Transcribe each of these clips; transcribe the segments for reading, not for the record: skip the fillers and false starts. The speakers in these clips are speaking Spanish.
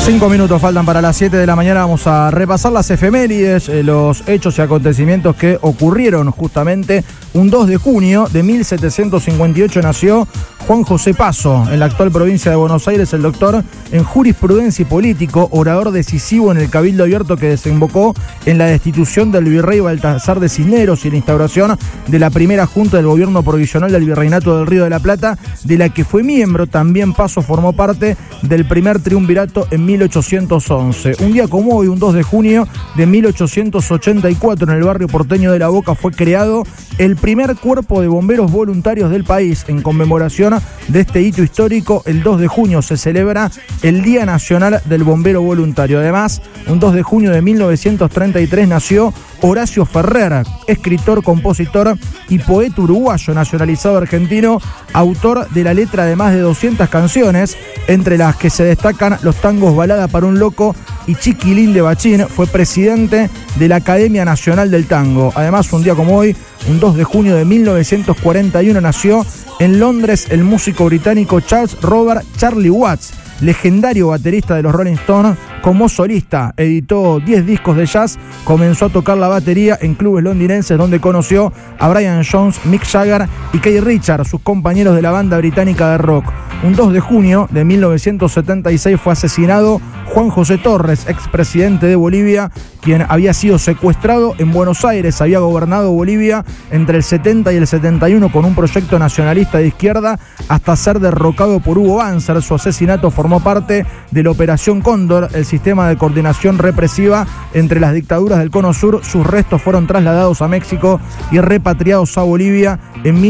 5 minutos faltan para las 7 de la mañana. Vamos a repasar las efemérides, los hechos y acontecimientos que ocurrieron justamente un 2 de junio de 1758. Nació Juan José Paso, en la actual provincia de Buenos Aires, el doctor en jurisprudencia y político, orador decisivo en el Cabildo Abierto que desembocó en la destitución del virrey Baltasar de Cisneros y la instauración de la primera junta del gobierno provisional del Virreinato del Río de la Plata, de la que fue miembro. También Paso formó parte del primer triunvirato en 1811. Un día como hoy, un 2 de junio de 1884, en el barrio porteño de La Boca, fue creado el primer cuerpo de bomberos voluntarios del país. En conmemoración de este hito histórico, el 2 de junio se celebra el Día Nacional del Bombero Voluntario. Además, un 2 de junio de 1933 nació Horacio Ferrer, escritor, compositor y poeta uruguayo nacionalizado argentino, autor de la letra de más de 200 canciones, entre las que se destacan los tangos Balada para un Loco y Chiquilín de Bachín. Fue presidente de la Academia Nacional del Tango. Además, un día como hoy, un 2 de junio de 1941, nació en Londres el músico británico Charles Robert Charlie Watts, legendario baterista de los Rolling Stones. Como solista editó 10 discos de jazz, comenzó a tocar la batería en clubes londinenses donde conoció a Brian Jones, Mick Jagger y Keith Richards, sus compañeros de la banda británica de rock. Un 2 de junio de 1976 fue asesinado Juan José Torres, expresidente de Bolivia, quien había sido secuestrado en Buenos Aires. Había gobernado Bolivia entre el 70 y el 71 con un proyecto nacionalista de izquierda hasta ser derrocado por Hugo Banzer. Su asesinato formó parte de la Operación Cóndor, el sistema de coordinación represiva entre las dictaduras del Cono Sur. Sus restos fueron trasladados a México y repatriados a Bolivia en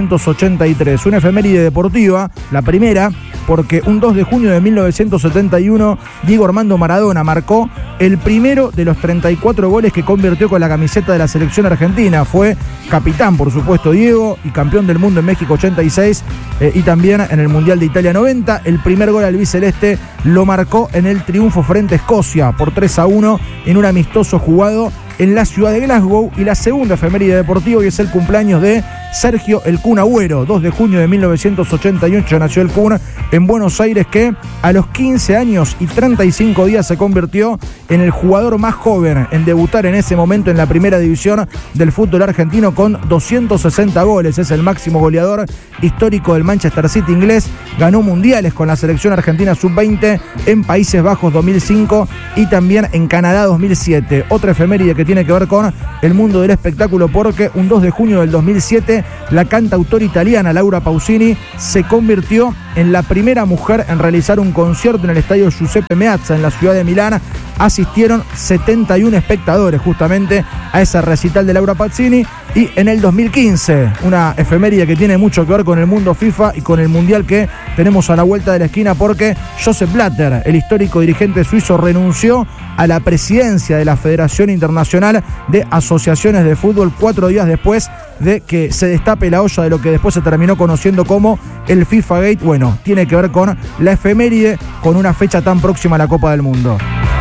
1983. Una efeméride deportiva, la primera, porque un 2 de junio de 1971 Diego Armando Maradona marcó el primero de los 34 goles que convirtió con la camiseta de la selección argentina. Fue capitán, por supuesto, Diego, y campeón del mundo en México 86 y también en el Mundial de Italia 90. El primer gol albiceleste lo marcó en el triunfo frente a Escocia por 3-1 en un amistoso jugado en la ciudad de Glasgow. Y la segunda efeméride deportiva hoy es el cumpleaños de Sergio El Kun Agüero. 2 de junio de 1988 nació el Kun en Buenos Aires, que a los 15 años y 35 días se convirtió en el jugador más joven en debutar en ese momento en la primera división del fútbol argentino con 260 goles. Es el máximo goleador histórico del Manchester City inglés. Ganó mundiales con la selección argentina sub-20 en Países Bajos 2005 y también en Canadá 2007. Otra efeméride que tiene que ver con el mundo del espectáculo, porque un 2 de junio del 2007 la cantautora italiana Laura Pausini se convirtió en la primera mujer en realizar un concierto en el estadio Giuseppe Meazza en la ciudad de Milán. Asistieron 71 espectadores justamente a ese recital de Laura Pausini. Y en el 2015, una efeméride que tiene mucho que ver con el mundo FIFA y con el mundial que tenemos a la vuelta de la esquina, porque Joseph Blatter, el histórico dirigente suizo, renunció a la presidencia de la Federación Internacional de Asociaciones de Fútbol 4 días después de que se destape la olla de lo que después se terminó conociendo como el FIFA Gate. Bueno, tiene que ver con la efeméride, con una fecha tan próxima a la Copa del Mundo.